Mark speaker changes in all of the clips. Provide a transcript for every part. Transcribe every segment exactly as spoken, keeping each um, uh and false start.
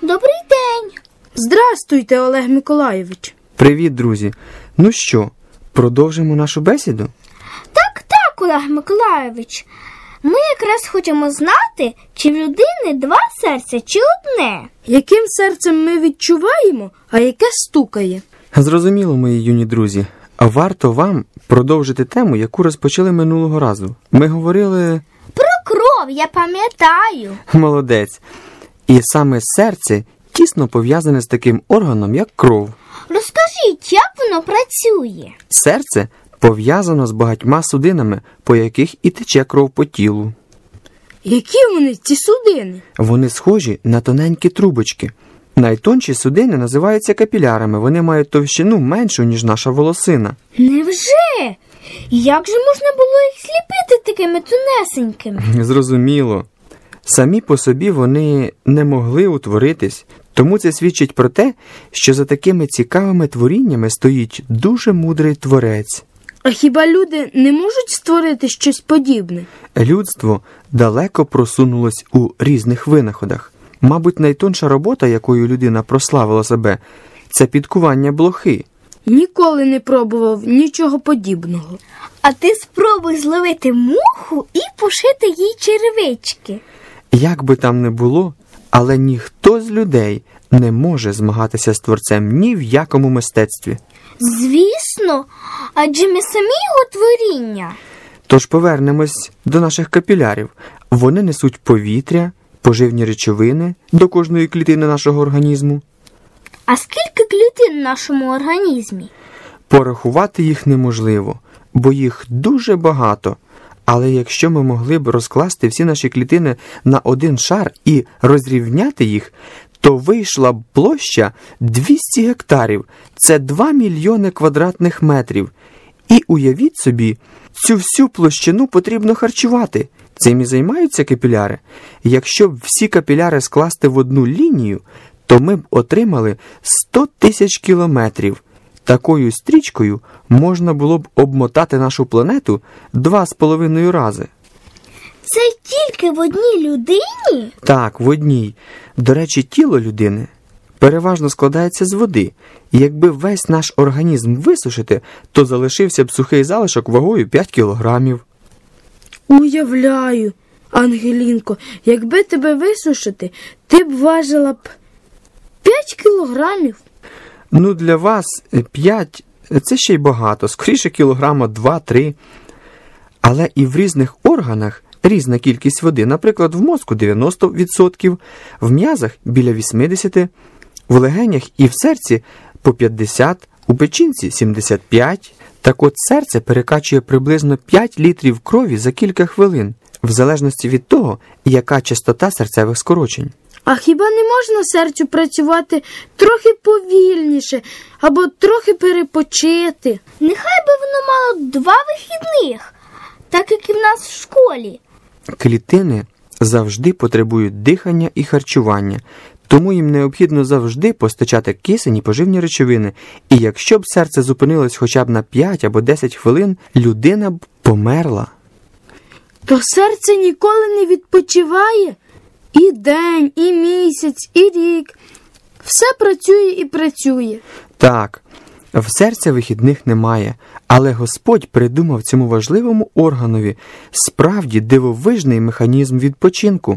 Speaker 1: Добрий день.
Speaker 2: Здрастуйте, Олег Миколайович.
Speaker 3: Привіт, друзі. Ну що, продовжимо нашу бесіду?
Speaker 1: Так, так, Олег Миколайович. Ми якраз хочемо знати, чи в людини два серця, чи одне.
Speaker 2: Яким серцем ми відчуваємо, а яке стукає?
Speaker 3: Зрозуміло, мої юні друзі. Варто вам продовжити тему, яку розпочали минулого разу. Ми говорили...
Speaker 1: Про кров, я пам'ятаю.
Speaker 3: Молодець. І саме серце тісно пов'язане з таким органом, як кров.
Speaker 1: Розкажіть, як воно працює?
Speaker 3: Серце пов'язано з багатьма судинами, по яких і тече кров по тілу.
Speaker 2: Які вони, ці судини?
Speaker 3: Вони схожі на тоненькі трубочки. Найтонші судини називаються капілярами. Вони мають товщину меншу, ніж наша волосина.
Speaker 1: Невже? Як же можна було їх зліпити такими тонесенькими?
Speaker 3: Зрозуміло. Самі по собі вони не могли утворитись, тому це свідчить про те, що за такими цікавими творіннями стоїть дуже мудрий творець.
Speaker 2: А хіба люди не можуть створити щось подібне?
Speaker 3: Людство далеко просунулось у різних винаходах. Мабуть, найтонша робота, якою людина прославила себе, це підкування блохи.
Speaker 2: Ніколи не пробував нічого подібного.
Speaker 1: А ти спробуй зловити муху і пошити їй черевички.
Speaker 3: Як би там не було, але ніхто з людей не може змагатися з творцем ні в якому мистецтві.
Speaker 1: Звісно, адже ми самі його творіння.
Speaker 3: Тож повернемось до наших капілярів. Вони несуть повітря, поживні речовини до кожної клітини нашого організму.
Speaker 1: А скільки клітин в нашому організмі?
Speaker 3: Порахувати їх неможливо, бо їх дуже багато. Але якщо ми могли б розкласти всі наші клітини на один шар і розрівняти їх, то вийшла б площа двісті гектарів. Це два мільйони квадратних метрів. І уявіть собі, цю всю площину потрібно харчувати. Цим і займаються капіляри. Якщо б всі капіляри скласти в одну лінію, то ми б отримали сто тисяч кілометрів. Такою стрічкою можна було б обмотати нашу планету два з половиною рази.
Speaker 1: Це тільки в одній людині?
Speaker 3: Так, в одній. До речі, тіло людини переважно складається з води. І якби весь наш організм висушити, то залишився б сухий залишок вагою п'ять кілограмів.
Speaker 2: Уявляю, Ангелінко, якби тебе висушити, ти б важила б п'ять кілограмів.
Speaker 3: Ну, для вас п'ять – це ще й багато, скоріше кілограма два-три. Але і в різних органах різна кількість води. Наприклад, в мозку дев'яносто відсотків, в м'язах біля вісімдесят відсотків, в легенях і в серці по п'ятдесят відсотків, у печінці сімдесят п'ять відсотків. Так от серце перекачує приблизно п'ять літрів крові за кілька хвилин, в залежності від того, яка частота серцевих скорочень.
Speaker 2: А хіба не можна серцю працювати трохи повільніше або трохи перепочити?
Speaker 1: Нехай би воно мало два вихідних, так як і в нас в школі.
Speaker 3: Клітини завжди потребують дихання і харчування, тому їм необхідно завжди постачати кисень і поживні речовини. І якщо б серце зупинилось хоча б на п'ять або десять хвилин, людина б померла.
Speaker 2: То серце ніколи не відпочиває? І день, і місяць, і рік. Все працює і працює.
Speaker 3: Так, в серця вихідних немає, але Господь придумав цьому важливому органові справді дивовижний механізм відпочинку.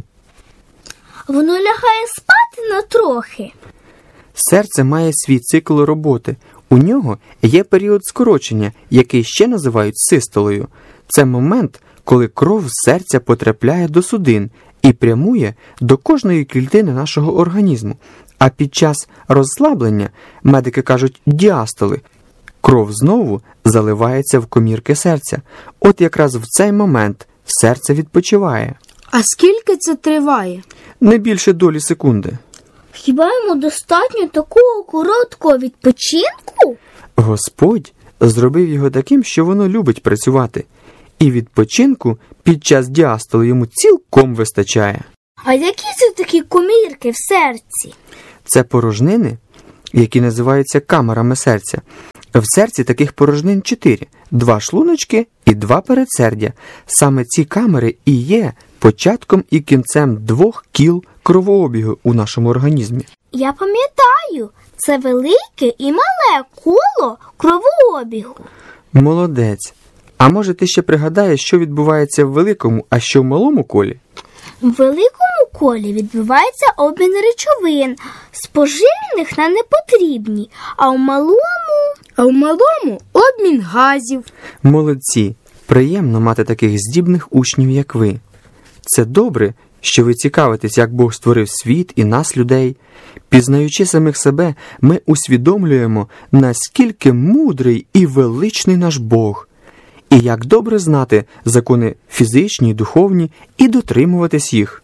Speaker 1: Воно лягає спати на трохи.
Speaker 3: Серце має свій цикл роботи. У нього є період скорочення, який ще називають систолою. Це момент, коли кров з серця потрапляє до судин і прямує до кожної клітини нашого організму. А під час розслаблення, медики кажуть діастоли, кров знову заливається в комірки серця. От якраз в цей момент серце відпочиває.
Speaker 2: А скільки це триває?
Speaker 3: Не більше долі секунди.
Speaker 1: Хіба йому достатньо такого короткого відпочинку?
Speaker 3: Господь зробив його таким, що воно любить працювати. І відпочинку під час діастоли йому цілком вистачає.
Speaker 1: А які це такі комірки в серці?
Speaker 3: Це порожнини, які називаються камерами серця. В серці таких порожнин чотири. Два шлуночки і два передсердя. Саме ці камери і є початком і кінцем двох кіл кровообігу у нашому організмі?
Speaker 1: Я пам'ятаю, це велике і мале коло кровообігу.
Speaker 3: Молодець. А може ти ще пригадаєш, що відбувається в великому, а що в малому колі?
Speaker 1: В великому колі відбувається обмін речовин з поживних на непотрібні, а в малому...
Speaker 2: А в малому обмін газів.
Speaker 3: Молодці. Приємно мати таких здібних учнів, як ви. Це добре, що ви цікавитесь, як Бог створив світ і нас, людей. Пізнаючи самих себе, ми усвідомлюємо, наскільки мудрий і величний наш Бог. І як добре знати закони фізичні і духовні і дотримуватись їх.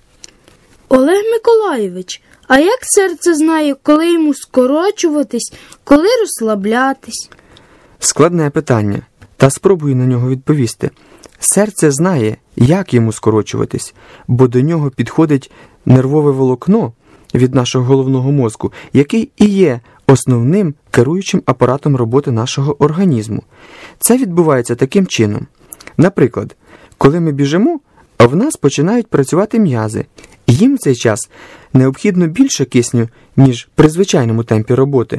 Speaker 2: Олег Миколайович, а як серце знає, коли йому скорочуватись, коли розслаблятись?
Speaker 3: Складне питання, та спробую на нього відповісти. Серце знає, як йому скорочуватись, бо до нього підходить нервове волокно від нашого головного мозку, який і є основним керуючим апаратом роботи нашого організму. Це відбувається таким чином. Наприклад, коли ми біжимо, в нас починають працювати м'язи. Їм в цей час необхідно більше кисню, ніж при звичайному темпі роботи.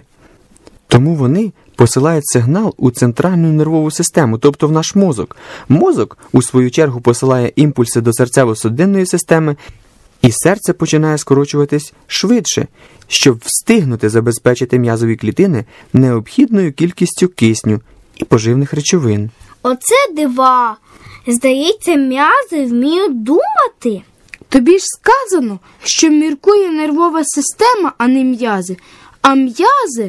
Speaker 3: Тому вони посилають сигнал у центральну нервову систему, тобто в наш мозок. Мозок, у свою чергу, посилає імпульси до серцево-судинної системи, і серце починає скорочуватись швидше, щоб встигнути забезпечити м'язові клітини необхідною кількістю кисню і поживних речовин.
Speaker 1: Оце дива! Здається, м'язи вміють думати.
Speaker 2: Тобі ж сказано, що міркує нервова система, а не м'язи. А м'язи...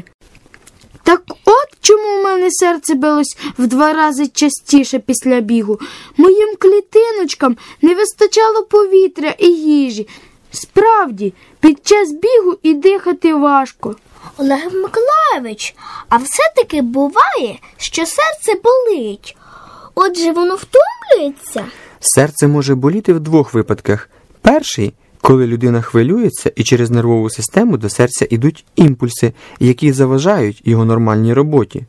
Speaker 2: Так от чому в мене серце билось в два рази частіше після бігу. Моїм клітиночкам не вистачало повітря і їжі. Справді, під час бігу і дихати важко.
Speaker 1: Олег Миколайович, а все-таки буває, що серце болить. Отже, воно втомлюється?
Speaker 3: Серце може боліти в двох випадках. Перший – коли людина хвилюється і через нервову систему до серця йдуть імпульси, які заважають його нормальній роботі.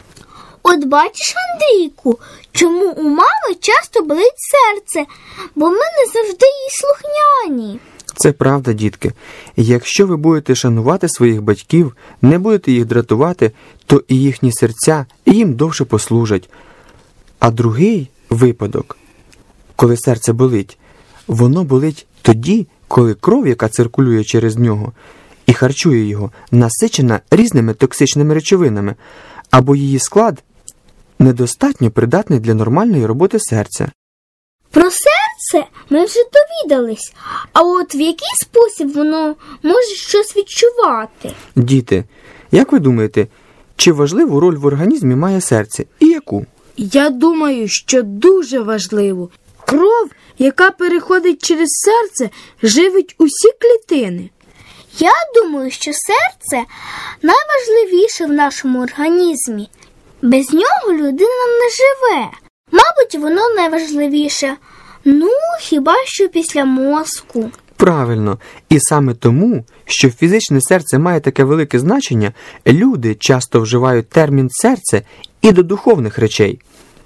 Speaker 1: От бачиш, Андрійку, чому у мами часто болить серце, бо ми не завжди їй слухняні.
Speaker 3: Це правда, дітки. Якщо ви будете шанувати своїх батьків, не будете їх дратувати, то і їхні серця їм довше послужать. А другий випадок, коли серце болить, воно болить тоді, коли кров, яка циркулює через нього і харчує його, насичена різними токсичними речовинами, або її склад недостатньо придатний для нормальної роботи серця.
Speaker 1: Про серце ми вже довідались, а от в який спосіб воно може щось відчувати?
Speaker 3: Діти, як ви думаєте, чи важливу роль в організмі має серце і яку?
Speaker 2: Я думаю, що дуже важливо. Кров, яка переходить через серце, живить усі клітини.
Speaker 1: Я думаю, що серце найважливіше в нашому організмі. Без нього людина не живе. Мабуть, воно найважливіше. Ну, хіба що після мозку.
Speaker 3: Правильно. І саме тому, що фізичне серце має таке велике значення, люди часто вживають термін «серце» і до духовних речей.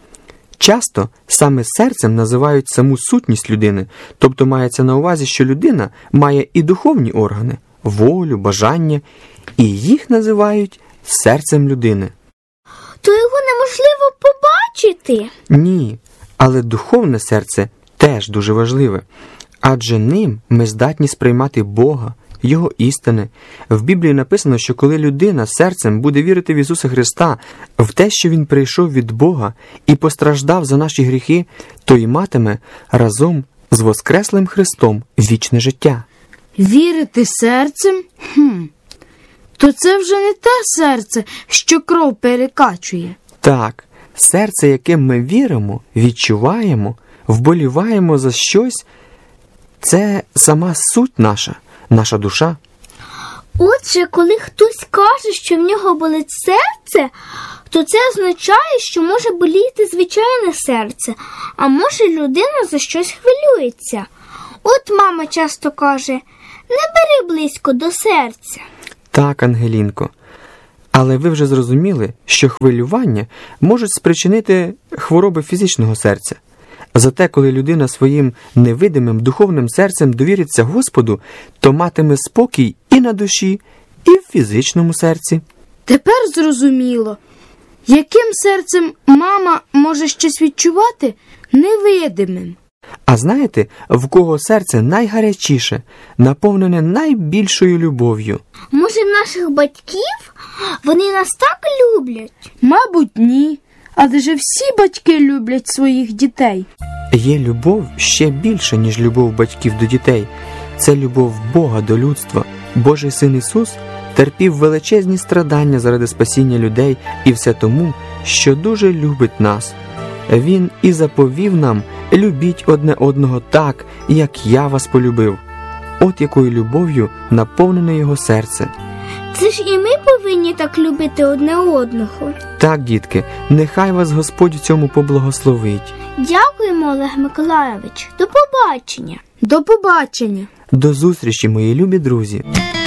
Speaker 3: Часто саме серцем називають саму сутність людини, тобто мається на увазі, що людина має і духовні органи, волю, бажання, і їх називають серцем людини.
Speaker 1: То його неможливо побачити?
Speaker 3: Ні, але духовне серце теж дуже важливе, адже ним ми здатні сприймати Бога, Його істини. В Біблії написано, що коли людина серцем буде вірити в Ісуса Христа, в те, що Він прийшов від Бога і постраждав за наші гріхи, то й матиме разом з Воскреслим Христом вічне життя.
Speaker 2: Вірити серцем? Хм. То це вже не те серце, що кров перекачує.
Speaker 3: Так, серце, яким ми віримо, відчуваємо, вболіваємо за щось, це сама суть наша, наша душа.
Speaker 1: Отже, коли хтось каже, що в нього болить серце, то це означає, що може боліти звичайне серце, а може людина за щось хвилюється. От мама часто каже, не бери близько до серця.
Speaker 3: Так, Ангелінко. Але ви вже зрозуміли, що хвилювання можуть спричинити хвороби фізичного серця. Зате, коли людина своїм невидимим духовним серцем довіриться Господу, то матиме спокій і на душі, і в фізичному серці.
Speaker 2: Тепер зрозуміло, яким серцем мама може щось відчувати невидимим.
Speaker 3: А знаєте, в кого серце найгарячіше, наповнене найбільшою любов'ю?
Speaker 1: Може, в наших батьків? Вони нас так люблять.
Speaker 2: Мабуть, ні. Адже всі батьки люблять своїх дітей.
Speaker 3: Є любов ще більше, ніж любов батьків до дітей. Це любов Бога до людства. Божий Син Ісус терпів величезні страдання заради спасіння людей, і все тому, що дуже любить нас. Він і заповів нам: любіть одне одного так, як я вас полюбив. От якою любов'ю наповнене його серце.
Speaker 1: Це ж і ми повинні так любити одне одного.
Speaker 3: Так, дітки, нехай вас Господь у цьому поблагословить.
Speaker 1: Дякуємо, Олег Миколайович. До побачення.
Speaker 2: До побачення.
Speaker 3: До зустрічі, мої любі друзі.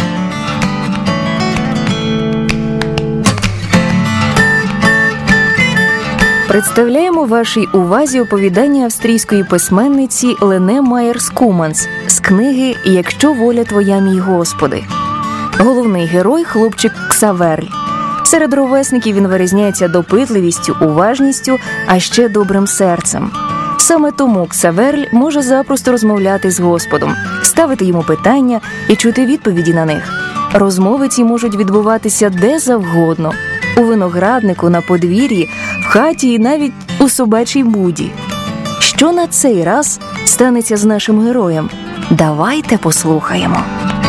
Speaker 4: Представляємо вашій увазі оповідання австрійської письменниці Лене Майєрс-Куманс з книги «Якщо воля твоя, мій Господи». Головний герой – хлопчик Ксаверль. Серед ровесників він вирізняється допитливістю, уважністю, а ще добрим серцем. Саме тому Ксаверль може запросто розмовляти з Господом, ставити йому питання і чути відповіді на них. Розмови ці можуть відбуватися де завгодно – у винограднику, на подвір'ї, в хаті і навіть у собачій буді. Що на цей раз станеться з нашим героєм? Давайте послухаємо.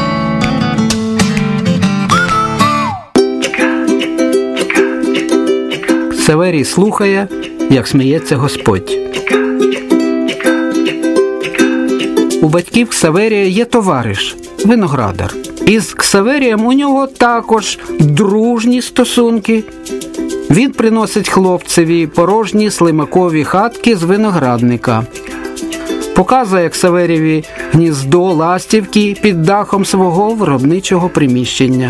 Speaker 5: Ксаверій слухає, як сміється Господь. У батьків Ксаверія є товариш, виноградар. Із Ксаверієм у нього також дружні стосунки. Він приносить хлопцеві порожні слимакові хатки з виноградника. Показує Ксаверієві гніздо ластівки під дахом свого виробничого приміщення.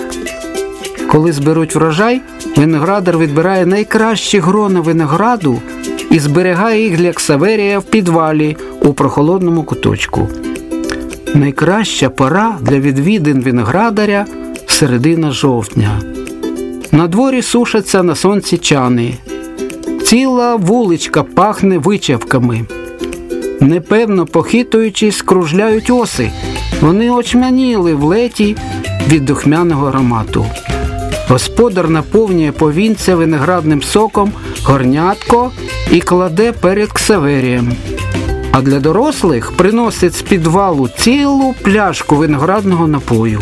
Speaker 5: Коли зберуть врожай, виноградар відбирає найкращі грона винограду і зберігає їх для Ксаверія в підвалі у прохолодному куточку. Найкраща пора для відвідин виноградаря – середина жовтня. На дворі сушаться на сонці чани. Ціла вуличка пахне вичавками. Непевно похитуючись, кружляють оси. Вони очманіли в леті від духмяного аромату. Господар наповнює повінця виноградним соком горнятко і кладе перед Ксаверієм. А для дорослих приносить з підвалу цілу пляшку виноградного напою.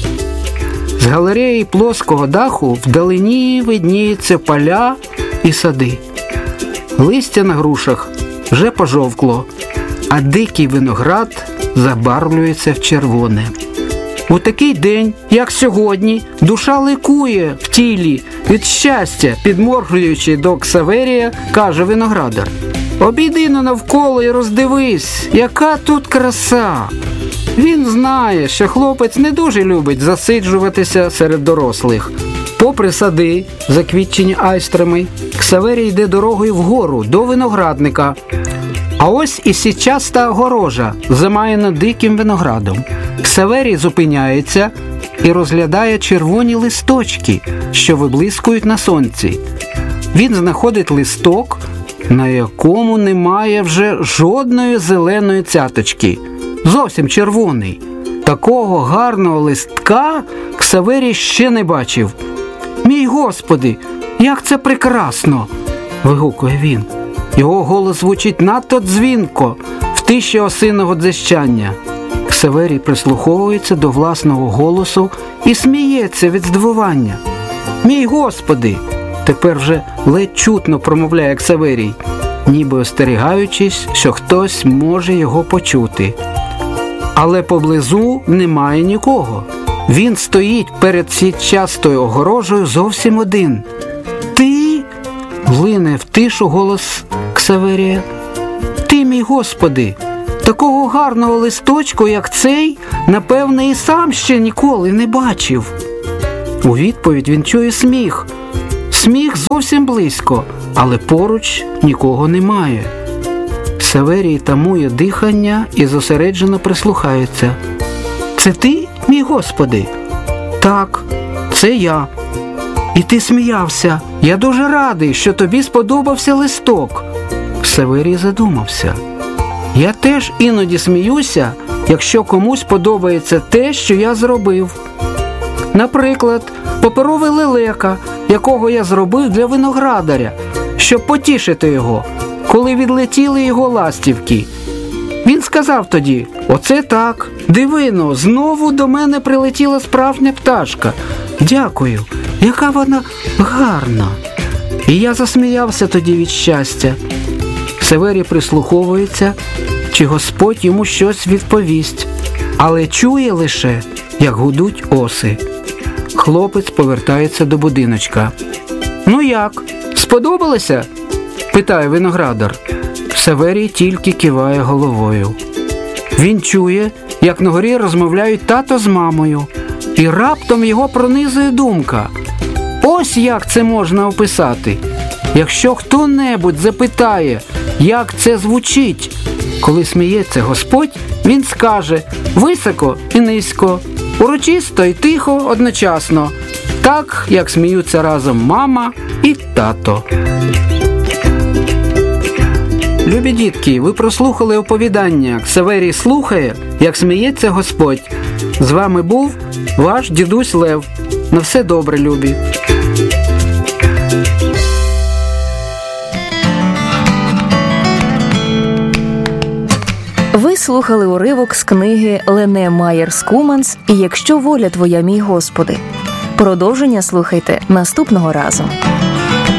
Speaker 5: З галереї плоского даху вдалині видніються поля і сади. Листя на грушах вже пожовкло, а дикий виноград забарвлюється в червоне. У такий день, як сьогодні, душа ликує в тілі від щастя, підморгуючи до Ксаверія, каже виноградар: «Обійди но навколо і роздивись, яка тут краса!» Він знає, що хлопець не дуже любить засиджуватися серед дорослих. Попри сади, заквітчені айстрами, Ксаверій йде дорогою вгору, до виноградника. А ось і січаста огорожа, замаяна диким виноградом. Ксаверій зупиняється і розглядає червоні листочки, що виблискують на сонці. Він знаходить листок, на якому немає вже жодної зеленої цяточки. Зовсім червоний. Такого гарного листка Ксаверій ще не бачив. «Мій Господи, як це прекрасно!» – вигукує він. Його голос звучить надто дзвінко в тиші осиного дзищання. Ксаверій прислуховується до власного голосу і сміється від здивування. «Мій Господи!» – тепер вже ледь чутно промовляє Ксаверій, ніби остерігаючись, що хтось може його почути. Але поблизу немає нікого. Він стоїть перед сітчастою огорожею зовсім один. «Ти?» – лине в тишу голос Ксаверія. «Ти, мій Господи, такого гарного листочку, як цей, напевне, і сам ще ніколи не бачив». У відповідь він чує сміх. Сміх зовсім близько, але поруч нікого немає. Ксаверій тамує дихання і зосереджено прислухається. «Це ти, мій Господи?» «Так, це я». «І ти сміявся. Я дуже радий, що тобі сподобався листок». Ксаверій задумався. «Я теж іноді сміюся, якщо комусь подобається те, що я зробив. Наприклад, паперовий лелека, якого я зробив для виноградаря, щоб потішити його, коли відлетіли його ластівки. Він сказав тоді: «Оце так, дивино, знову до мене прилетіла справжня пташка. Дякую, яка вона гарна». І я засміявся тоді від щастя. Ксаверій прислуховується, чи Господь йому щось відповість, але чує лише, як гудуть оси. Хлопець повертається до будиночка. «Ну як, сподобалося?» – питає виноградар. Ксаверій тільки киває головою. Він чує, як на горі розмовляють тато з мамою, і раптом його пронизує думка. Ось як це можна описати. Якщо хто-небудь запитає, як це звучить, коли сміється Господь, він скаже: високо і низько, урочисто і тихо одночасно, так, як сміються разом мама і тато. Любі дітки, ви прослухали оповідання «Ксаверій слухає, як сміється Господь». З вами був ваш дідусь Лев. На все добре, любі.
Speaker 4: Ви слухали уривок з книги Лене Майєр-Скуманс «Якщо воля твоя, мій Господи». Продовження слухайте наступного разу.